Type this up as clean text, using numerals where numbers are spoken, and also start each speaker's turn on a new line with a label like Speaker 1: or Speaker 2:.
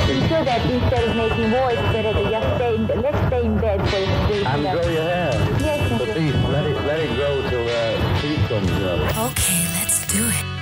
Speaker 1: So that instead of making war, it's better to just let's stay in bed for the situation.
Speaker 2: And grow your hair.
Speaker 1: Yes,
Speaker 2: But please, let it grow till heat comes, you know.
Speaker 3: Okay, let's do it.